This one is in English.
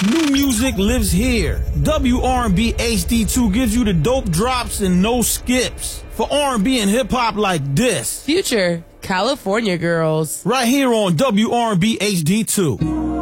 New music lives here. WRB HD2 gives you the dope drops and no skips. For R&B and hip-hop like this. Future California Girls. Right here on WRB HD2.